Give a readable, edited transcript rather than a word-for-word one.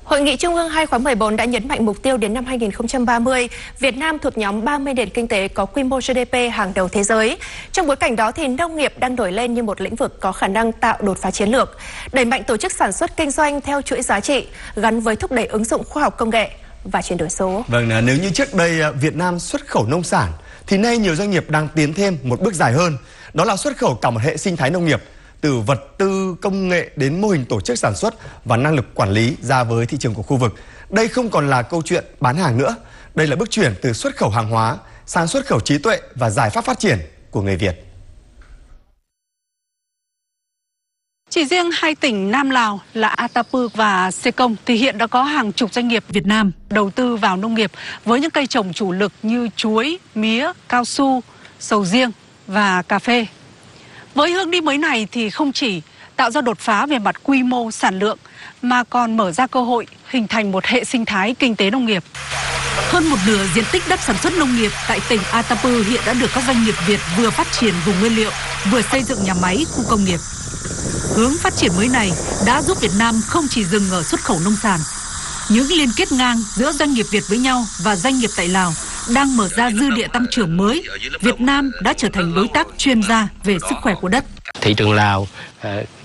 Hội nghị Trung ương 2 khóa 14 đã nhấn mạnh mục tiêu đến năm 2030, Việt Nam thuộc nhóm 30 nền kinh tế có quy mô GDP hàng đầu thế giới. Trong bối cảnh đó thì nông nghiệp đang nổi lên như một lĩnh vực có khả năng tạo đột phá chiến lược, đẩy mạnh tổ chức sản xuất kinh doanh theo chuỗi giá trị, gắn với thúc đẩy ứng dụng khoa học công nghệ và chuyển đổi số. Vâng, nếu như trước đây Việt Nam xuất khẩu nông sản, thì nay nhiều doanh nghiệp đang tiến thêm một bước dài hơn, đó là xuất khẩu cả một hệ sinh thái nông nghiệp, từ vật tư, công nghệ đến mô hình tổ chức sản xuất và năng lực quản lý ra với thị trường của khu vực. Đây không còn là câu chuyện bán hàng nữa, đây là bước chuyển từ xuất khẩu hàng hóa sang xuất khẩu trí tuệ và giải pháp phát triển của người Việt. Chỉ riêng hai tỉnh Nam Lào là Atapu và Sekong thì hiện đã có hàng chục doanh nghiệp Việt Nam đầu tư vào nông nghiệp với những cây trồng chủ lực như chuối, mía, cao su, sầu riêng và cà phê. Với hướng đi mới này thì không chỉ tạo ra đột phá về mặt quy mô sản lượng mà còn mở ra cơ hội hình thành một hệ sinh thái kinh tế nông nghiệp. Hơn một nửa diện tích đất sản xuất nông nghiệp tại tỉnh Atapu hiện đã được các doanh nghiệp Việt vừa phát triển vùng nguyên liệu, vừa xây dựng nhà máy, khu công nghiệp. Hướng phát triển mới này đã giúp Việt Nam không chỉ dừng ở xuất khẩu nông sản. Những liên kết ngang giữa doanh nghiệp Việt với nhau và doanh nghiệp tại Lào đang mở ra dư địa tăng trưởng mới. Việt Nam đã trở thành đối tác chuyên gia về sức khỏe của đất. Thị trường Lào